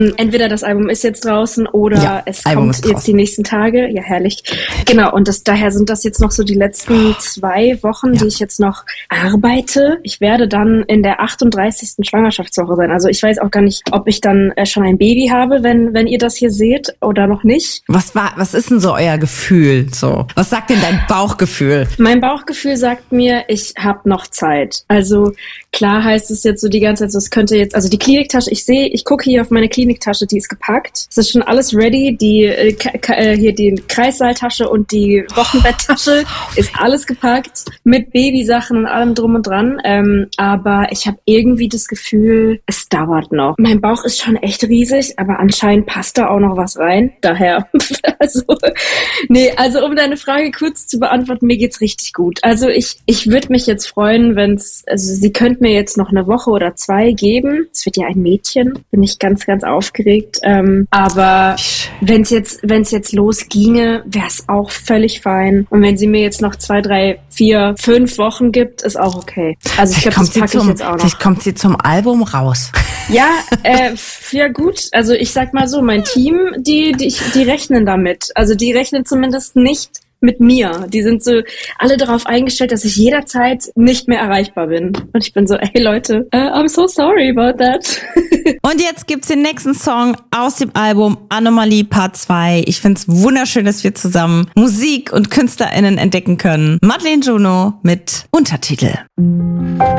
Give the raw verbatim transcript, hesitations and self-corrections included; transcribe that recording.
Entweder das Album ist jetzt draußen oder ja, es Album kommt jetzt die nächsten Tage. Ja, herrlich. Genau, und das, daher sind das jetzt noch so die letzten zwei Wochen, ja. die ich jetzt noch arbeite. Ich werde dann in der achtunddreißigsten Schwangerschaftswoche sein. Also ich weiß auch gar nicht, ob ich dann äh, schon ein Baby habe, wenn wenn ihr das hier seht oder noch nicht. Was war, was ist denn so euer Gefühl? So, was sagt denn dein Bauchgefühl? Mein Bauchgefühl sagt mir, ich habe noch Zeit. Also klar heißt es jetzt so die ganze Zeit, so es könnte jetzt, also die Kliniktasche, ich sehe, ich gucke hier auf meine Kliniktasche, die ist gepackt. Es ist schon alles ready. Die äh, k- äh, hier die Kreissaaltasche und die Wochenbetttasche ist alles gepackt mit Babysachen und allem drum und dran. Ähm, aber ich habe irgendwie das Gefühl, es dauert noch. Mein Bauch ist schon echt riesig, aber anscheinend passt da auch noch was rein. Daher, also nee, also um deine Frage kurz zu beantworten, mir geht's richtig gut. Also ich ich würde mich jetzt freuen, wenn's, also sie könnte mir jetzt noch eine Woche oder zwei geben. Es wird ja ein Mädchen, bin ich ganz, ganz aufgeregt. Ähm, aber wenn es jetzt, wenn es jetzt losginge, wäre es auch völlig fein. Und wenn sie mir jetzt noch zwei, drei, vier, fünf Wochen gibt, ist auch okay. Also ich glaube, das packe ich jetzt auch noch. Vielleicht kommt sie zum Album raus. Ja, äh, ja gut. Also ich sag mal so, mein Team, die, die, die rechnen damit. Also die rechnen zumindest nicht mit mir. Die sind so alle darauf eingestellt, dass ich jederzeit nicht mehr erreichbar bin. Und ich bin so, hey Leute, uh, I'm so sorry about that. Und jetzt gibt's den nächsten Song aus dem Album Anomalie Part zwei. Ich find's wunderschön, dass wir zusammen Musik und KünstlerInnen entdecken können. Madeleine Juno mit Untertitel.